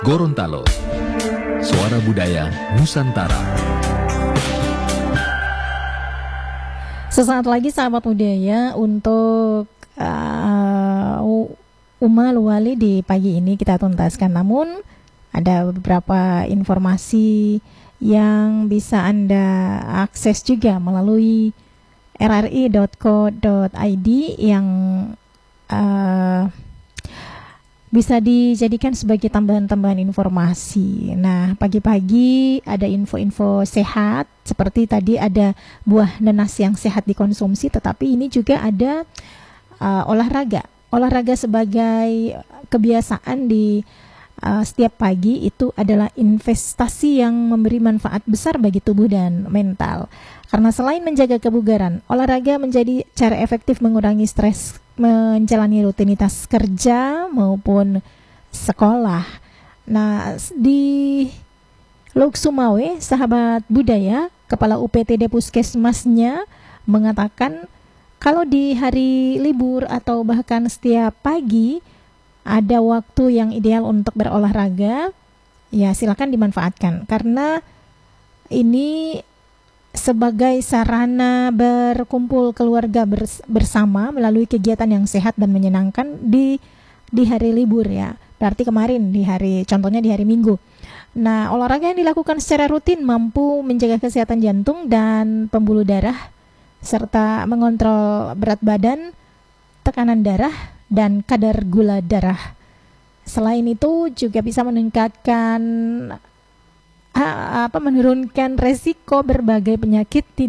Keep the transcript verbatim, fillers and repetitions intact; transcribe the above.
Gorontalo, suara budaya Nusantara. Sesaat lagi sahabat budaya untuk uh, Uma Luwali di pagi ini kita tuntaskan. Namun ada beberapa informasi yang bisa Anda akses juga melalui r r i dot co dot i d yang uh, bisa dijadikan sebagai tambahan-tambahan informasi. Nah, pagi-pagi ada info-info sehat, seperti tadi ada buah nanas yang sehat dikonsumsi, tetapi ini juga ada uh, olahraga. Olahraga sebagai kebiasaan di uh, setiap pagi itu adalah investasi yang memberi manfaat besar bagi tubuh dan mental. Karena selain menjaga kebugaran, olahraga menjadi cara efektif mengurangi stres menjalani rutinitas kerja maupun sekolah. Nah, di Luk Sumawe, sahabat budaya, Kepala U P T D Puskesmasnya mengatakan kalau di hari libur atau bahkan setiap pagi ada waktu yang ideal untuk berolahraga, ya silakan dimanfaatkan karena ini sebagai sarana berkumpul keluarga bers- bersama melalui kegiatan yang sehat dan menyenangkan di di hari libur ya. Berarti kemarin di hari contohnya di hari Minggu. Nah, olahraga yang dilakukan secara rutin mampu menjaga kesehatan jantung dan pembuluh darah serta mengontrol berat badan, tekanan darah dan kadar gula darah. Selain itu juga bisa meningkatkan apa menurunkan resiko berbagai penyakit